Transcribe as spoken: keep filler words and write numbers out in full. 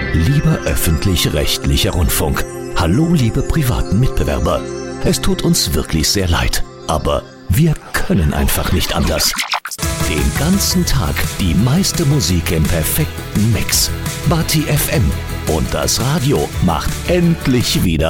Lieber öffentlich-rechtlicher Rundfunk, hallo liebe privaten Mitbewerber. Es tut uns wirklich sehr leid, aber wir können einfach nicht anders. Den ganzen Tag die meiste Musik im perfekten Mix. Bati F M. Und das Radio macht endlich wieder